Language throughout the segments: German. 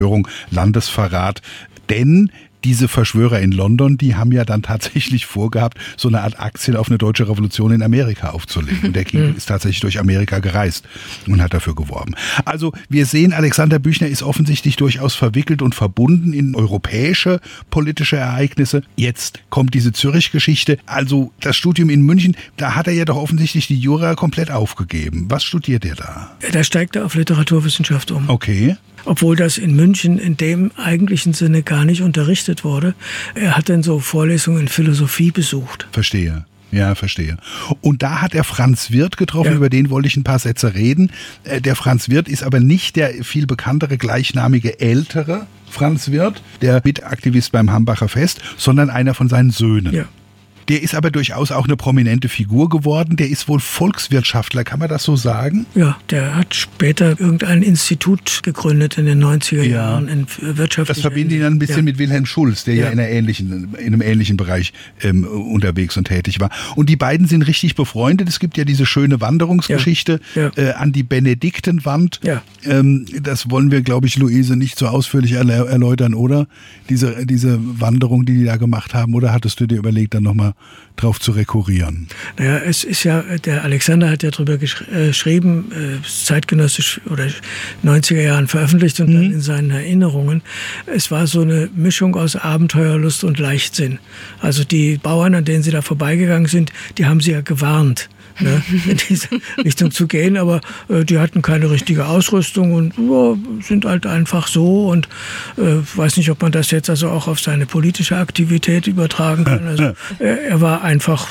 Landesverrat, denn diese Verschwörer in London, die haben ja dann tatsächlich vorgehabt, so eine Art Aktien auf eine deutsche Revolution in Amerika aufzulegen. Und der King ist tatsächlich durch Amerika gereist und hat dafür geworben. Also wir sehen, Alexander Büchner ist offensichtlich durchaus verwickelt und verbunden in europäische politische Ereignisse. Jetzt kommt diese Zürich-Geschichte. Also das Studium in München, da hat er ja doch offensichtlich die Jura komplett aufgegeben. Was studiert er da? Da steigt er auf Literaturwissenschaft um. Okay. Obwohl das in München in dem eigentlichen Sinne gar nicht unterrichtet wurde. Er hat dann so Vorlesungen in Philosophie besucht. Verstehe. Ja, verstehe. Und da hat er Franz Wirth getroffen, über den wollte ich ein paar Sätze reden. Der Franz Wirth ist aber nicht der viel bekanntere, gleichnamige ältere Franz Wirth, der Mitaktivist beim Hambacher Fest, sondern einer von seinen Söhnen. Ja. Der ist aber durchaus auch eine prominente Figur geworden. Der ist wohl Volkswirtschaftler, kann man das so sagen? Ja, der hat später irgendein Institut gegründet in den 90er Jahren in Wirtschaft. Das verbindet ihn dann ein bisschen mit Wilhelm Schulz, der ja in einem ähnlichen Bereich unterwegs und tätig war. Und die beiden sind richtig befreundet. Es gibt ja diese schöne Wanderungsgeschichte an die Benediktenwand. Ja. Das wollen wir, glaube ich, Luise, nicht so ausführlich erläutern, oder? Diese Wanderung, die da gemacht haben. Oder hattest du dir überlegt, dann nochmal drauf zu rekurrieren? Naja, es ist ja, der Alexander hat ja drüber geschrieben, zeitgenössisch oder 90er Jahren veröffentlicht und dann in seinen Erinnerungen. Es war so eine Mischung aus Abenteuerlust und Leichtsinn. Also die Bauern, an denen sie da vorbeigegangen sind, die haben sie ja gewarnt, in diese Richtung zu gehen, aber die hatten keine richtige Ausrüstung und sind halt einfach so und weiß nicht, ob man das jetzt also auch auf seine politische Aktivität übertragen kann. Also er war einfach,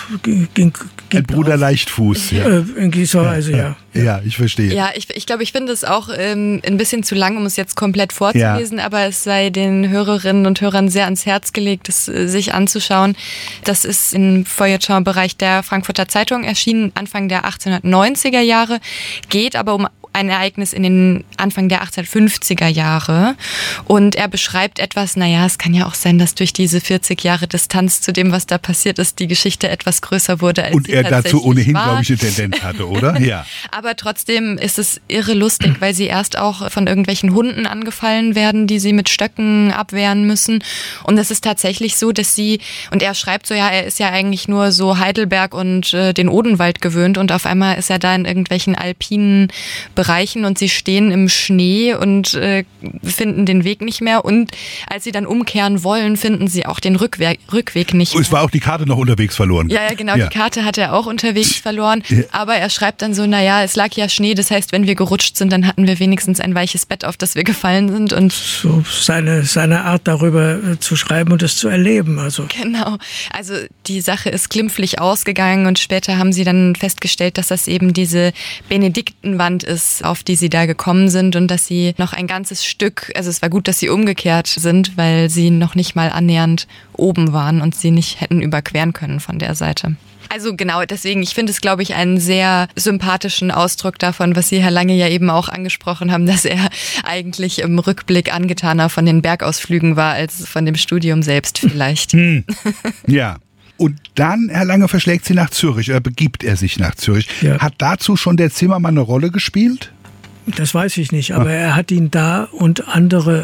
ging ein Bruder Leichtfuß. In gewisser Weise, Ja, ich verstehe. Ja, ich glaube, ich finde es auch ein bisschen zu lang, um es jetzt komplett vorzulesen, aber es sei den Hörerinnen und Hörern sehr ans Herz gelegt, es sich anzuschauen. Das ist im Feuilleton-Bereich der Frankfurter Zeitung erschienen, Anfang der 1890er Jahre, geht aber um ein Ereignis in den Anfang der 1850er Jahre und er beschreibt etwas, es kann ja auch sein, dass durch diese 40 Jahre Distanz zu dem, was da passiert ist, die Geschichte etwas größer wurde, als sie tatsächlich war. Und er dazu ohnehin, glaube ich, eine Tendenz hatte, oder? Ja. Aber trotzdem ist es irre lustig, weil sie erst auch von irgendwelchen Hunden angefallen werden, die sie mit Stöcken abwehren müssen und es ist tatsächlich so, dass sie, und er schreibt so, er ist ja eigentlich nur so Heidelberg und den Odenwald gewöhnt und auf einmal ist er da in irgendwelchen alpinen Bereichen und sie stehen im Schnee und finden den Weg nicht mehr und als sie dann umkehren wollen, finden sie auch den Rückweg nicht mehr. Es war auch die Karte noch unterwegs verloren. Ja, genau, die Karte hat er auch unterwegs verloren, aber er schreibt dann so, es lag ja Schnee, das heißt, wenn wir gerutscht sind, dann hatten wir wenigstens ein weiches Bett, auf das wir gefallen sind. Und so seine Art darüber zu schreiben und es zu erleben. Also. Genau, also die Sache ist glimpflich ausgegangen und später haben sie dann festgestellt, dass das eben diese Benediktenwand ist, auf die sie da gekommen sind und dass sie noch ein ganzes Stück, also es war gut, dass sie umgekehrt sind, weil sie noch nicht mal annähernd oben waren und sie nicht hätten überqueren können von der Seite. Also genau, deswegen, ich finde es, glaube ich, einen sehr sympathischen Ausdruck davon, was Sie, Herr Lange, ja eben auch angesprochen haben, dass er eigentlich im Rückblick angetaner von den Bergausflügen war, als von dem Studium selbst vielleicht. Ja. Und dann, Herr Lange, verschlägt sie nach Zürich oder begibt er sich nach Zürich. Ja. Hat dazu schon der Zimmermann eine Rolle gespielt? Das weiß ich nicht, aber er hat ihn da und andere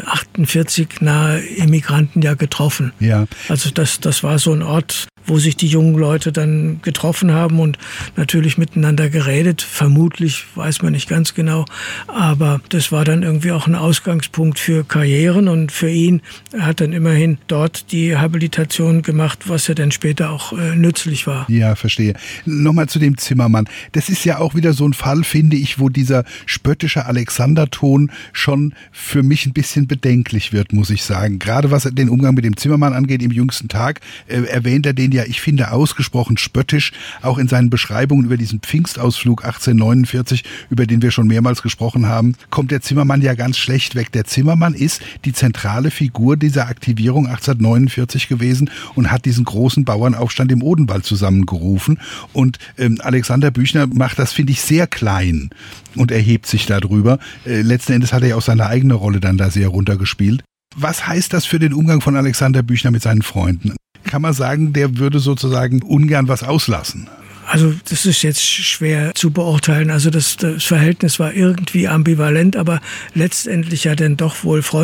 48 nahe Immigranten ja getroffen. Ja. Also das war so ein Ort, wo sich die jungen Leute dann getroffen haben und natürlich miteinander geredet. Vermutlich, weiß man nicht ganz genau. Aber das war dann irgendwie auch ein Ausgangspunkt für Karrieren und für ihn. Er hat dann immerhin dort die Habilitation gemacht, was ja dann später auch nützlich war. Ja, verstehe. Nochmal zu dem Zimmermann. Das ist ja auch wieder so ein Fall, finde ich, wo dieser spöttische Alexanderton schon für mich ein bisschen bedenklich wird, muss ich sagen. Gerade was den Umgang mit dem Zimmermann angeht, im jüngsten Tag erwähnt er den ja, ich finde, ausgesprochen spöttisch, auch in seinen Beschreibungen über diesen Pfingstausflug 1849, über den wir schon mehrmals gesprochen haben, kommt der Zimmermann ja ganz schlecht weg. Der Zimmermann ist die zentrale Figur dieser Aktivierung 1849 gewesen und hat diesen großen Bauernaufstand im Odenwald zusammengerufen. Und Alexander Büchner macht das, finde ich, sehr klein und erhebt sich darüber. Letzten Endes hat er ja auch seine eigene Rolle dann da sehr runtergespielt. Was heißt das für den Umgang von Alexander Büchner mit seinen Freunden? Kann man sagen, der würde sozusagen ungern was auslassen? Also das ist jetzt schwer zu beurteilen. Also das Verhältnis war irgendwie ambivalent, aber letztendlich ja dann doch wohl freundlich.